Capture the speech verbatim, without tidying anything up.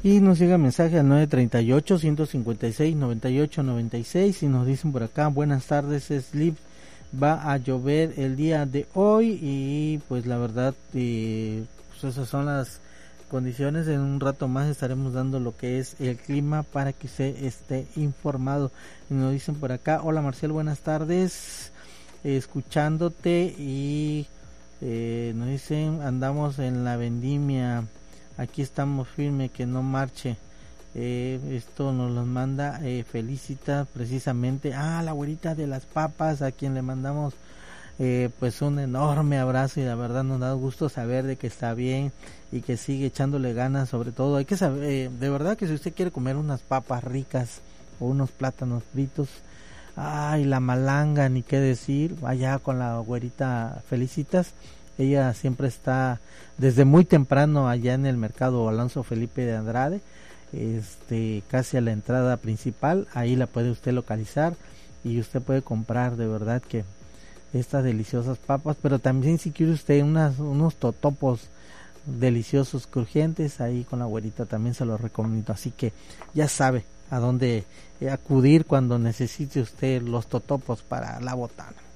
Y nos llega mensaje al nueve treinta y ocho, ciento cincuenta y seis, noventa y ocho, noventa y seis y nos dicen por acá, buenas tardes Slip, va a llover el día de hoy y pues la verdad eh, pues esas son las condiciones. En un rato más estaremos dando lo que es el clima para que usted esté informado. Y nos dicen por acá, hola Marcial, buenas tardes, eh, escuchándote y eh, nos dicen andamos en la vendimia, aquí estamos firme, que no marche. Eh, esto nos lo manda eh, Felicita precisamente a ah, la güerita de las papas, a quien le mandamos eh, pues un enorme abrazo y la verdad nos da gusto saber de que está bien y que sigue echándole ganas. Sobre todo hay que saber, eh, de verdad que si usted quiere comer unas papas ricas o unos plátanos fritos, ay, la malanga, ni qué decir, vaya con la güerita Felicitas. Ella siempre está desde muy temprano allá en el mercado Alonso Felipe de Andrade, este casi a la entrada principal, ahí la puede usted localizar y usted puede comprar de verdad que estas deliciosas papas, pero también si quiere usted unas, unos totopos deliciosos crujientes, ahí con la güerita también se los recomiendo, así que ya sabe a dónde acudir cuando necesite usted los totopos para la botana.